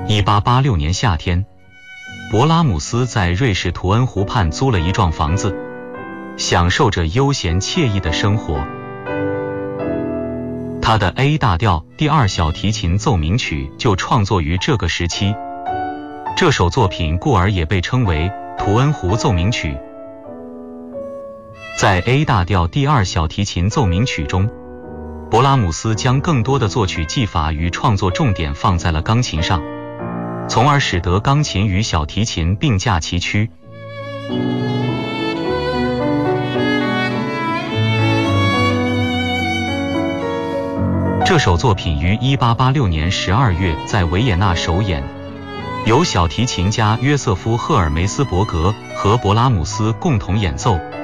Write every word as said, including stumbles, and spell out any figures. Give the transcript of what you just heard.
一八八六年夏天，勃拉姆斯在瑞士图恩湖畔租了一幢房子，享受着悠闲惬意的生活。他的 A 大调第二小提琴奏鸣曲就创作于这个时期，这首作品故而也被称为图恩湖奏鸣曲。在 A 大调第二小提琴奏鸣曲中，勃拉姆斯将更多的作曲技法与创作重点放在了钢琴上，从而使得钢琴与小提琴并驾齐驱。这首作品于一八八六年十二月在维也纳首演，由小提琴家约瑟夫·赫尔梅斯伯格和勃拉姆斯共同演奏。